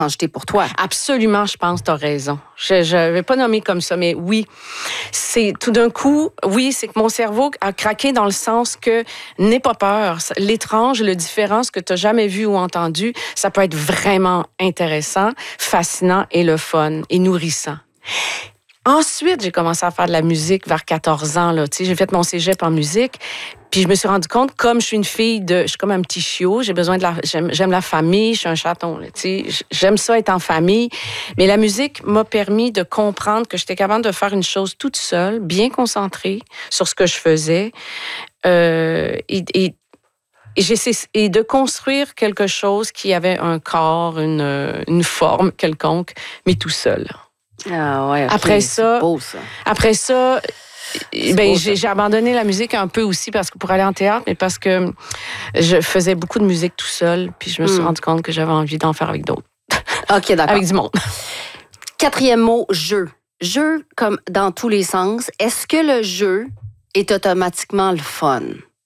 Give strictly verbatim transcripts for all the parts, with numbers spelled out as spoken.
jeté pour toi. Absolument, je pense, tu as raison. Je ne vais pas nommer comme ça, mais oui. C'est tout d'un coup, oui, c'est que mon cerveau a craqué dans le sens que n'aie pas peur. L'étrange, le différent, ce que tu n'as jamais vu ou entendu, ça peut être vraiment intéressant, fascinant et le fun et nourrissant. Ensuite, j'ai commencé à faire de la musique vers quatorze ans. Là. Tu sais, j'ai fait mon cégep en musique. Puis je me suis rendu compte, comme je suis une fille de... Je suis comme un petit chiot, j'ai besoin de la... J'aime, j'aime la famille, je suis un chaton. Là, tu sais, j'aime ça être en famille. Mais la musique m'a permis de comprendre que j'étais capable de faire une chose toute seule, bien concentrée sur ce que je faisais. Euh, et, et Et, et de construire quelque chose qui avait un corps, une, une forme quelconque, mais tout seul. Ah ouais, okay. Après ça, c'est beau, ça. Après ça, c'est ben, beau, j'ai, ça. j'ai abandonné la musique un peu aussi parce que pour aller en théâtre, mais parce que je faisais beaucoup de musique tout seul, puis je me suis mm. rendu compte que j'avais envie d'en faire avec d'autres. OK, d'accord. Avec du monde. Quatrième mot, jeu. Jeu comme dans tous les sens. Est-ce que le jeu est automatiquement le fun?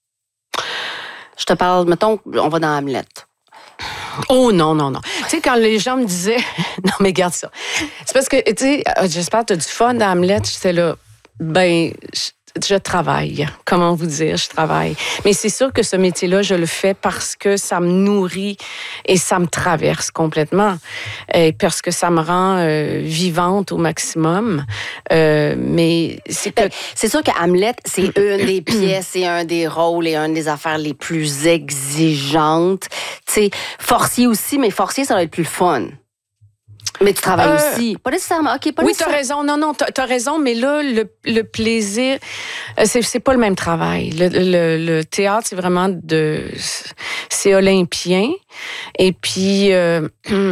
Je te parle, mettons, on va dans Hamlet. Oh non, non, non. Tu sais, quand les gens me disaient... non, mais garde ça. C'est parce que, tu sais, j'espère que tu as du fun dans Hamlet. J'étais là, ben... Je... Je travaille. Comment vous dire? Je travaille. Mais c'est sûr que ce métier-là, je le fais parce que ça me nourrit et ça me traverse complètement. Et parce que ça me rend euh, vivante au maximum. Euh, mais c'est que... Ben, c'est sûr que Hamlet, c'est une des pièces et un des rôles et une des affaires les plus exigeantes. Tu sais, Forcier aussi, mais Forcier, ça va être plus fun. Mais tu travailles euh, aussi. Pas nécessairement. OK, pas oui, nécessairement. t'as raison. Non, non, t'as, t'as raison. Mais là, le, le plaisir, c'est, c'est pas le même travail. Le, le, le théâtre, c'est vraiment de... C'est olympien. Et puis, euh,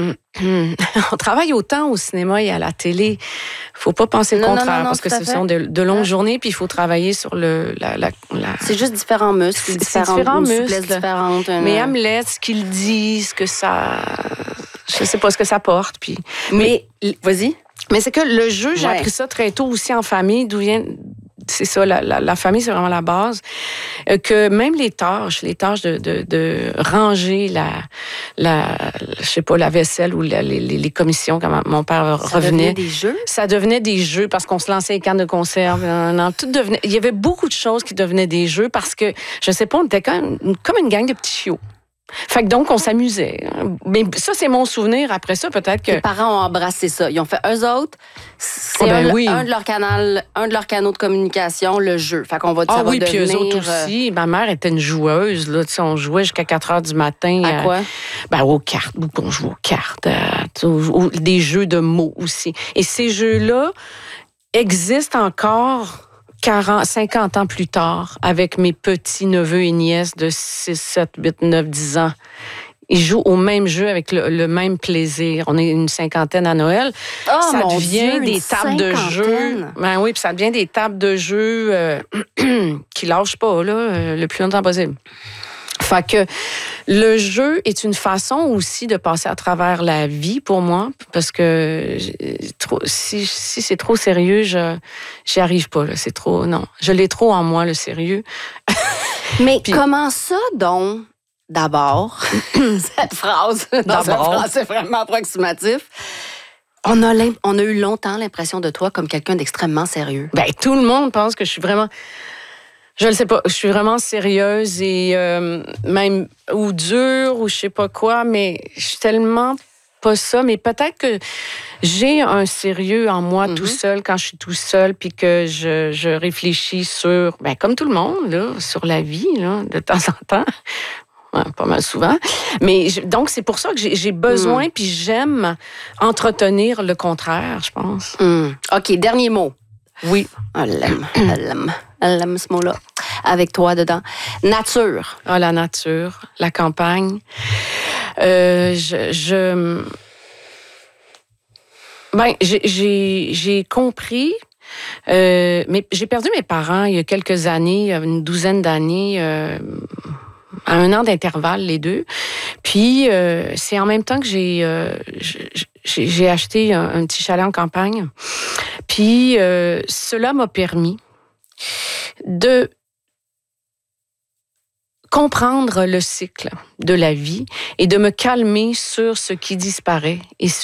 on travaille autant au cinéma et à la télé. Faut pas penser le non, contraire, non, non, non, parce que ce fait. sont de, de longues ouais. journées, puis il faut travailler sur le... La, la, la... C'est juste différents muscles. C'est, différentes, c'est différents une muscles. Différente, une... Mais Hamlet, ce qu'il dit, ce que ça... Je sais pas ce que ça porte, puis... Mais, mais vas-y. Mais c'est que le jeu, j'ai ouais. appris ça très tôt aussi en famille, d'où vient... C'est ça, la, la, la famille, c'est vraiment la base. Euh, que même les tâches, les tâches de, de, de ranger la, la, je sais pas, la vaisselle ou la, les, les commissions, quand mon père ça revenait. Ça devenait des jeux? Ça devenait des jeux parce qu'on se lançait les cannes de conserve. Non, non, tout devenait... Il y avait beaucoup de choses qui devenaient des jeux parce que, je sais pas, on était comme, comme une gang de petits chiots. Fait que donc, on s'amusait. Mais ça, c'est mon souvenir. Après ça, peut-être que... Les parents ont embrassé ça. Ils ont fait, eux autres, c'est oh ben un, oui. un, de leurs canal, un de leurs canaux de communication, le jeu. Fait qu'on va, ah ça oui, va puis devenir... eux autres aussi. Ma mère était une joueuse. Là. On jouait jusqu'à quatre heures du matin. À quoi? Ben, aux cartes. On joue aux cartes. À, aux, aux, des jeux de mots aussi. Et ces jeux-là existent encore... quarante, cinquante ans plus tard, avec mes petits-neveux et nièces de six, sept, huit, neuf, dix ans. Ils jouent au même jeu avec le, le même plaisir. On est une cinquantaine à Noël. Oh, ça mon devient Dieu, des tables de jeu. Ben oui, puis ça devient des tables de jeu euh, qui lâchent pas là, euh, le plus longtemps possible. Fait que le jeu est une façon aussi de passer à travers la vie pour moi, parce que trop, si, si c'est trop sérieux, je j'y arrive pas. Là, c'est trop, non, je l'ai trop en moi le sérieux. Mais Puis, comment ça donc? D'abord, cette phrase, dans d'abord, un français vraiment approximatif. On a, on a eu longtemps l'impression de toi comme quelqu'un d'extrêmement sérieux. Ben tout le monde pense que je suis vraiment. Je ne sais pas, je suis vraiment sérieuse et euh, même ou dure ou je sais pas quoi, mais je suis tellement pas ça. Mais peut-être que j'ai un sérieux en moi mm-hmm. tout seul quand je suis tout seul, puis que je, je réfléchis sur, ben comme tout le monde là, sur la vie là, de temps en temps. Ouais, pas mal souvent. Mais je, donc, c'est pour ça que j'ai, j'ai besoin, mm. puis j'aime entretenir le contraire, je pense. Mm. OK, dernier mot. Oui. Elle l'aime, elle l'aime. Elle aime ce mot-là. Avec toi dedans. Nature. Ah, la nature, la campagne. Euh, je, je... Ben, j'ai, j'ai, j'ai compris... Euh, mais j'ai perdu mes parents il y a quelques années, une douzaine d'années... Euh, à un an d'intervalle, les deux. Puis, euh, c'est en même temps que j'ai, euh, j'ai, j'ai acheté un, un petit chalet en campagne. Puis, euh, cela m'a permis de comprendre le cycle de la vie et de me calmer sur ce qui disparaît et